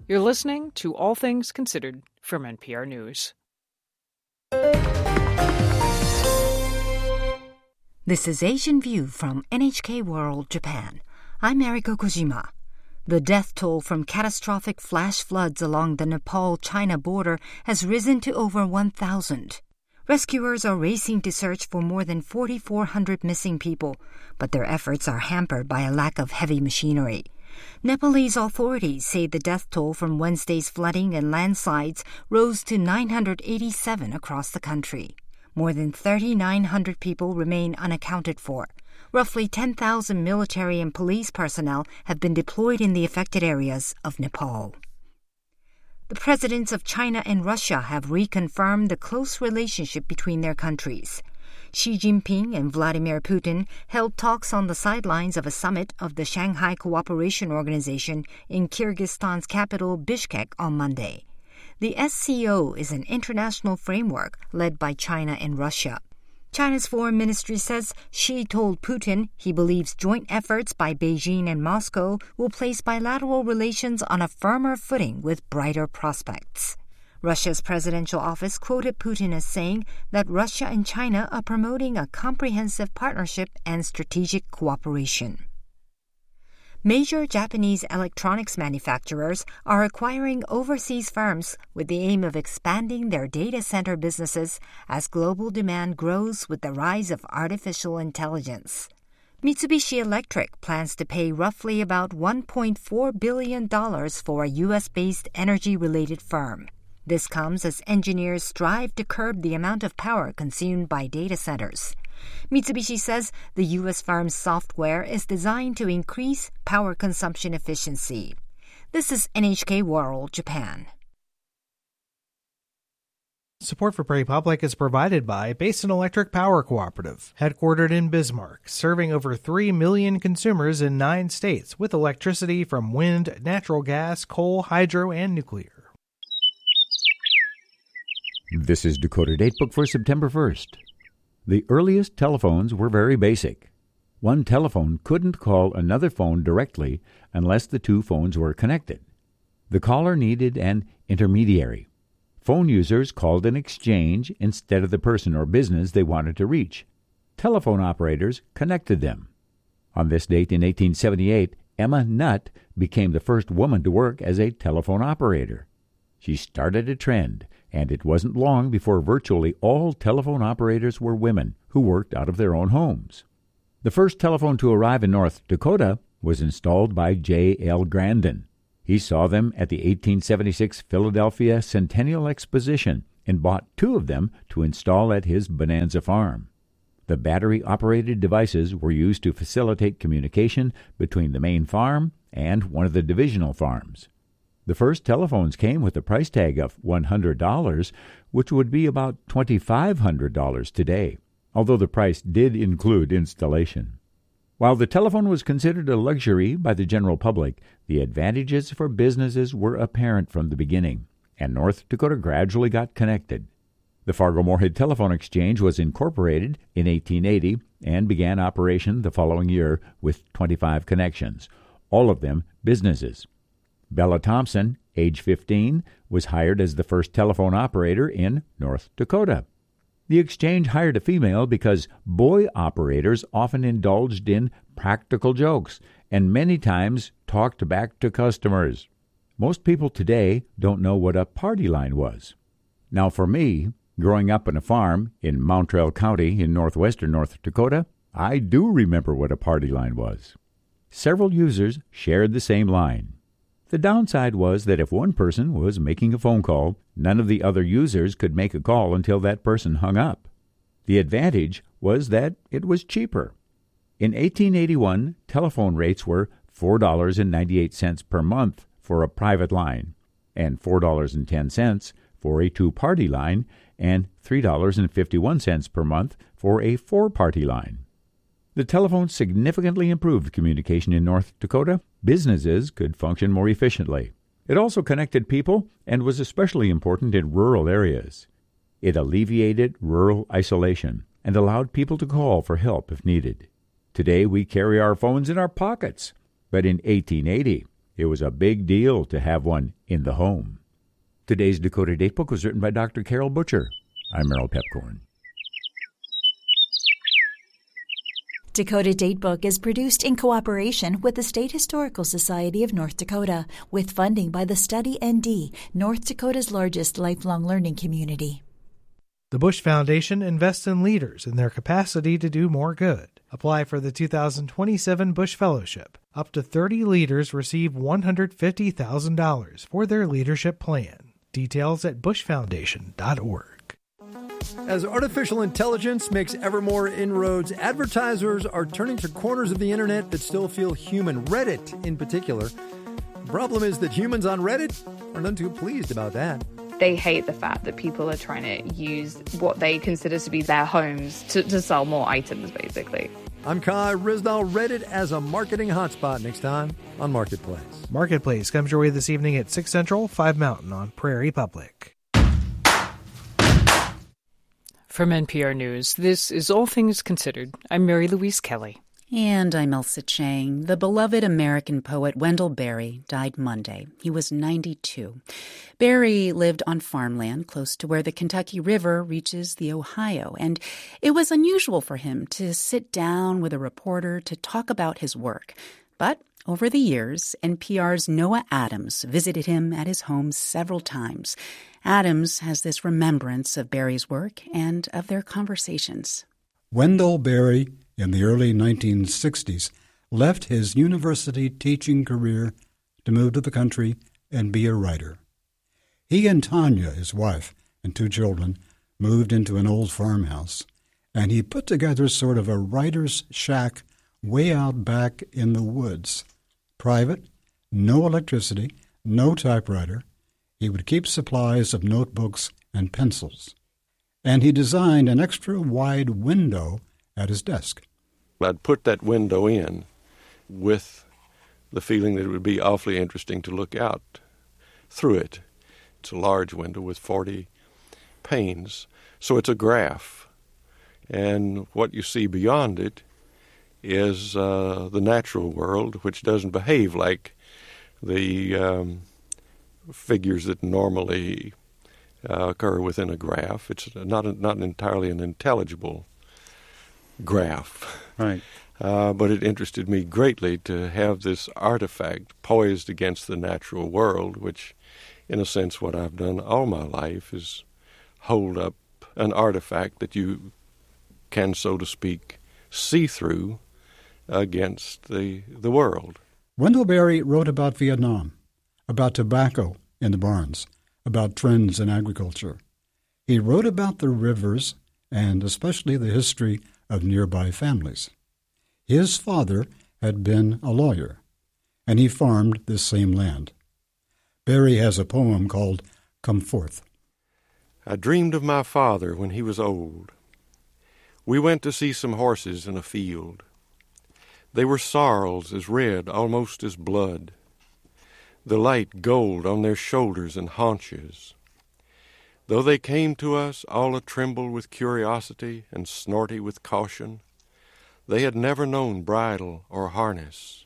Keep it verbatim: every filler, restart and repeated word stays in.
You're listening to All Things Considered from N P R News. This is Asian View from N H K World Japan. I'm Mariko Kojima. The death toll from catastrophic flash floods along the Nepal-China border has risen to over one thousand. Rescuers are racing to search for more than four thousand four hundred missing people, but their efforts are hampered by a lack of heavy machinery. Nepalese authorities say the death toll from Wednesday's flooding and landslides rose to nine hundred eighty-seven across the country. More than three thousand nine hundred people remain unaccounted for. Roughly ten thousand military and police personnel have been deployed in the affected areas of Nepal. The presidents of China and Russia have reconfirmed the close relationship between their countries. Xi Jinping and Vladimir Putin held talks on the sidelines of a summit of the Shanghai Cooperation Organization in Kyrgyzstan's capital Bishkek on Monday. The S C O is an international framework led by China and Russia. China's foreign ministry says Xi told Putin he believes joint efforts by Beijing and Moscow will place bilateral relations on a firmer footing with brighter prospects. Russia's presidential office quoted Putin as saying that Russia and China are promoting a comprehensive partnership and strategic cooperation. Major Japanese electronics manufacturers are acquiring overseas firms with the aim of expanding their data center businesses as global demand grows with the rise of artificial intelligence. Mitsubishi Electric plans to pay roughly about one point four billion dollars for a U S-based energy-related firm. This comes as engineers strive to curb the amount of power consumed by data centers. Mitsubishi says the U S firm's software is designed to increase power consumption efficiency. This is N H K World Japan. Support for Prairie Public is provided by Basin Electric Power Cooperative, headquartered in Bismarck, serving over three million consumers in nine states with electricity from wind, natural gas, coal, hydro, and nuclear. This is Dakota Datebook for September first. The earliest telephones were very basic. One telephone couldn't call another phone directly unless the two phones were connected. The caller needed an intermediary. Phone users called an exchange instead of the person or business they wanted to reach. Telephone operators connected them. On this date in eighteen seventy-eight, Emma Nutt became the first woman to work as a telephone operator. She started a trend, and it wasn't long before virtually all telephone operators were women who worked out of their own homes. The first telephone to arrive in North Dakota was installed by J L Grandin. He saw them at the eighteen seventy-six Philadelphia Centennial Exposition and bought two of them to install at his Bonanza farm. The battery-operated devices were used to facilitate communication between the main farm and one of the divisional farms. The first telephones came with a price tag of one hundred dollars, which would be about two thousand five hundred dollars today, although the price did include installation. While the telephone was considered a luxury by the general public, the advantages for businesses were apparent from the beginning, and North Dakota gradually got connected. The Fargo-Moorhead Telephone Exchange was incorporated in eighteen eighty and began operation the following year with twenty-five connections, all of them businesses. Bella Thompson, age fifteen, was hired as the first telephone operator in North Dakota. The exchange hired a female because boy operators often indulged in practical jokes and many times talked back to customers. Most people today don't know what a party line was. Now for me, growing up on a farm in Mountrail County in northwestern North Dakota, I do remember what a party line was. Several users shared the same line. The downside was that if one person was making a phone call, none of the other users could make a call until that person hung up. The advantage was that it was cheaper. In eighteen eighty-one, telephone rates were four dollars and ninety-eight cents per month for a private line, and four dollars and ten cents for a two-party line, and three dollars and fifty-one cents per month for a four-party line. The telephone significantly improved communication in North Dakota. Businesses could function more efficiently. It also connected people and was especially important in rural areas. It alleviated rural isolation and allowed people to call for help if needed. Today we carry our phones in our pockets, but in eighteen eighty, It was a big deal to have one in the home. Today's Dakota Datebook was written by Doctor Carol Butcher. I'm Merrill Pepcorn. Dakota Datebook is produced in cooperation with the State Historical Society of North Dakota, with funding by the Study N D, North Dakota's largest lifelong learning community. The Bush Foundation invests in leaders in their capacity to do more good. Apply for the two thousand twenty-seven Bush Fellowship. Up to thirty leaders receive one hundred fifty thousand dollars for their leadership plan. Details at bush foundation dot org. As artificial intelligence makes ever more inroads, advertisers are turning to corners of the internet that still feel human, Reddit in particular. The problem is that humans on Reddit are none too pleased about that. They hate the fact that people are trying to use what they consider to be their homes to, to sell more items, basically. I'm Kai Risdall. Reddit as a marketing hotspot next time on Marketplace. Marketplace comes your way this evening at six Central, five Mountain on Prairie Public. From N P R News, this is All Things Considered. I'm Mary Louise Kelly. And I'm Elsa Chang. The beloved American poet Wendell Berry died Monday. He was ninety-two. Berry lived on farmland close to where the Kentucky River reaches the Ohio, and it was unusual for him to sit down with a reporter to talk about his work. But over the years, N P R's Noah Adams visited him at his home several times. Adams has this remembrance of Berry's work and of their conversations. Wendell Berry, in the early nineteen sixties, left his university teaching career to move to the country and be a writer. He and Tanya, his wife, and two children, moved into an old farmhouse, and he put together sort of a writer's shack way out back in the woods. Private, no electricity, no typewriter. He would keep supplies of notebooks and pencils. And he designed an extra wide window at his desk. I'd put that window in with the feeling that it would be awfully interesting to look out through it. It's a large window with forty panes, so it's a graph. And what you see beyond it is uh, the natural world, which doesn't behave like the um, figures that normally uh, occur within a graph. It's not a, not entirely an intelligible graph. Right. Uh, but it interested me greatly to have this artifact poised against the natural world, which, in a sense, what I've done all my life is hold up an artifact that you can, so to speak, see through against the the world. Wendell Berry wrote about Vietnam, about tobacco in the barns, about trends in agriculture. He wrote about the rivers and especially the history of nearby families. His father had been a lawyer, and he farmed this same land. Berry has a poem called Come Forth. I dreamed of my father when he was old. We went to see some horses in a field. They were sorrels as red, almost as blood, the light gold on their shoulders and haunches. Though they came to us all a-tremble with curiosity and snorty with caution, they had never known bridle or harness.